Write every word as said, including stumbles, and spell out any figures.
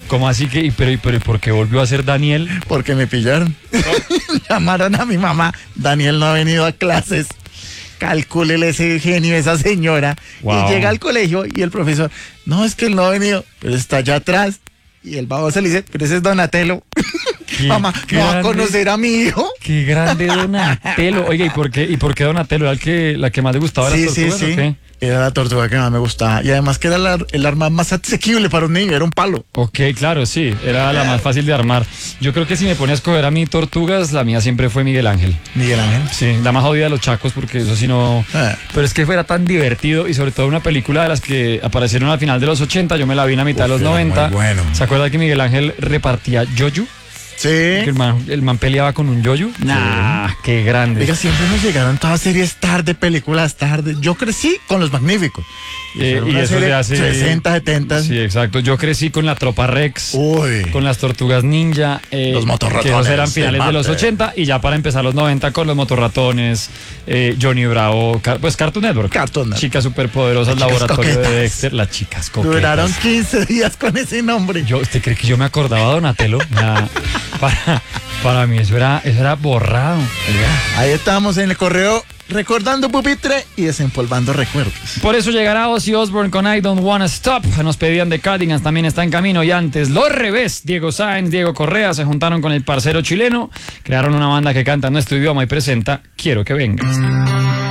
¿Cómo así que? ¿Y pero, y pero ¿y por qué volvió a ser Daniel? Porque me pillaron. Llamaron a mi mamá. Daniel no ha venido a clases. Calcúlele ese genio, esa señora. Wow. Y llega al colegio y el profesor, no, es que él no ha venido, pero está allá atrás. Y el baboso le dice, pero ese es Donatello. Mamá, ¿no va a conocer a mi hijo? Qué grande Donatello. Oiga, ¿y por qué, y por qué Donatello? ¿Era el que, la que más le gustaba de Sí, las tortugas? sí, sí. ¿O qué? Era la tortuga que más me gustaba. Y además que era la- el arma más asequible para un niño, era un palo. Ok, claro, sí, era la más fácil de armar. Yo creo que si me pone a escoger a mí tortugas, la mía siempre fue Miguel Ángel. Miguel Ángel. Sí, la más jodida de los chacos, porque eso sí no... Ah. Pero es que fuera tan divertido y sobre todo una película de las que aparecieron al final de los ochenta, yo me la vi en la mitad Uf, de los era noventa. muy bueno. ¿Se acuerda que Miguel Ángel repartía yoyo? Sí. Que el man, el man peleaba con un yoyo. Nah, qué grande. Oiga, siempre nos llegaron todas series tarde, películas tarde. Yo crecí con Los Magníficos. Eh, Era y una eso serie de hace... sesenta, setenta. Sí, exacto. Yo crecí con la Tropa Rex. Uy. Con las tortugas ninja, eh, Los motorratones, que esos eran finales el de los mate. ochenta y ya para empezar los noventa con los motorratones, eh, Johnny Bravo, car- pues Cartoon Network, Cartoon Network. Chicas Superpoderosas, Las chicas Laboratorio coquetas. de Dexter, las chicas coquetas. Duraron quince días con ese nombre. Yo, ¿usted cree que yo me acordaba de Donatello? Nah, para, para mí eso era, eso era borrado. Ahí estábamos en el correo recordando pupitre y desempolvando recuerdos. Por eso llegará Ozzy Osbourne con I Don't Wanna Stop. Nos pedían de Cardigans, también está en camino. Y antes, los revés. Diego Sáenz, Diego Correa se juntaron con el parcero chileno. Crearon una banda que canta en nuestro idioma y presenta Quiero que vengas.